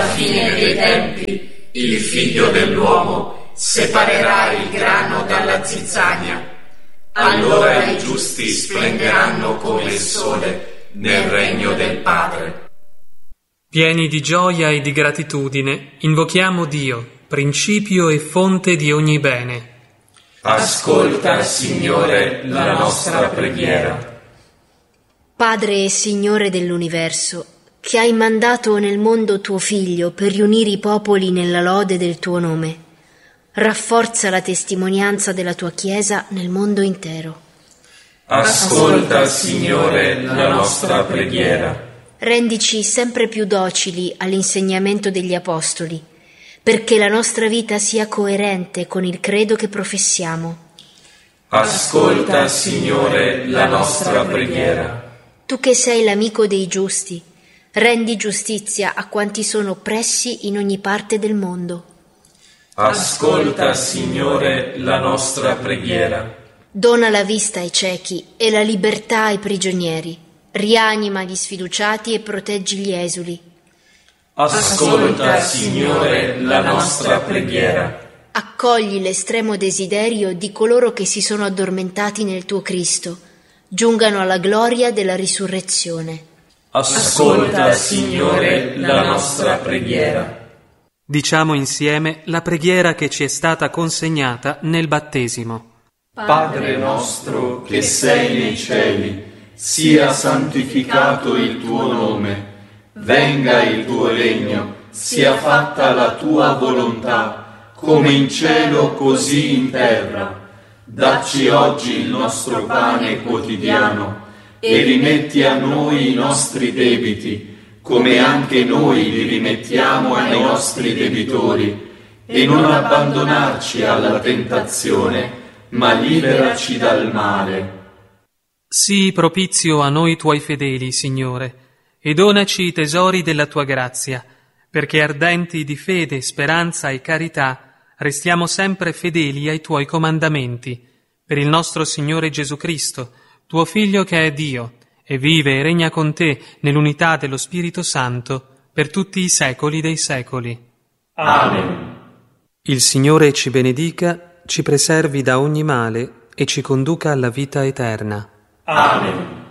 fine dei tempi, il Figlio dell'uomo separerà il grano dalla zizzania. Allora i giusti splenderanno come il sole nel regno del Padre. Pieni di gioia e di gratitudine, invochiamo Dio, principio e fonte di ogni bene. Ascolta, Signore, la nostra preghiera. Padre e Signore dell'universo, che hai mandato nel mondo tuo Figlio per riunire i popoli nella lode del tuo nome, rafforza la testimonianza della tua Chiesa nel mondo intero. Ascolta, Signore, la nostra preghiera. Rendici sempre più docili all'insegnamento degli Apostoli, perché la nostra vita sia coerente con il credo che professiamo. Ascolta, Signore, la nostra preghiera. Tu che sei l'amico dei giusti, rendi giustizia a quanti sono oppressi in ogni parte del mondo. Ascolta, Signore, la nostra preghiera. Dona la vista ai ciechi e la libertà ai prigionieri. Rianima gli sfiduciati e proteggi gli esuli. Ascolta, Signore, la nostra preghiera. Accogli l'estremo desiderio di coloro che si sono addormentati nel tuo Cristo, giungano alla gloria della risurrezione. Ascolta, Signore, la nostra preghiera. Diciamo insieme la preghiera che ci è stata consegnata nel battesimo. Padre nostro che sei nei cieli, sia santificato il tuo nome, venga il tuo regno, sia fatta la tua volontà, come in cielo così in terra. Dacci oggi il nostro pane quotidiano e rimetti a noi i nostri debiti, come anche noi li rimettiamo ai nostri debitori, e non abbandonarci alla tentazione, ma liberaci dal male. Sii propizio a noi tuoi fedeli, Signore, e donaci i tesori della tua grazia, perché ardenti di fede, speranza e carità restiamo sempre fedeli ai tuoi comandamenti, per il nostro Signore Gesù Cristo, tuo Figlio che è Dio, e vive e regna con te nell'unità dello Spirito Santo per tutti i secoli dei secoli. Amen. Il Signore ci benedica, ci preservi da ogni male e ci conduca alla vita eterna. Amen.